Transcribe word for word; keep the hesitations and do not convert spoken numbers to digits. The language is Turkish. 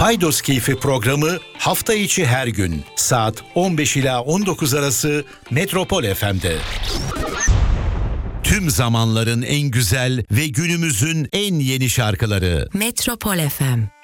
Paydos Keyfi programı hafta içi her gün saat on beş ila on dokuz arası Metropol F M'de. Tüm zamanların en güzel ve günümüzün en yeni şarkıları. Metropol F M.